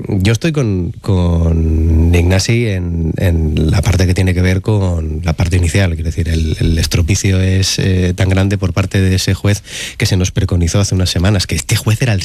Yo estoy con Ignasi en la parte que tiene que ver con la parte inicial. Quiero decir, el estropicio es tan grande por parte de ese juez que se nos preconizó hace unas semanas, que este juez era el